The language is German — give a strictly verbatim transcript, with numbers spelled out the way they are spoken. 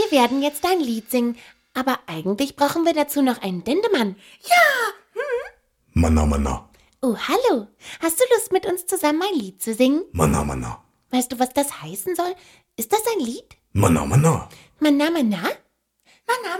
Wir werden jetzt ein Lied singen, aber eigentlich brauchen wir dazu noch einen Dendemann. Ja! Hm? Manna, Manna. Oh, hallo. Hast du Lust, mit uns zusammen ein Lied zu singen? Manna, Manna. Weißt du, was das heißen soll? Ist das ein Lied? Manna, Manna. Manna, Manna? Manna,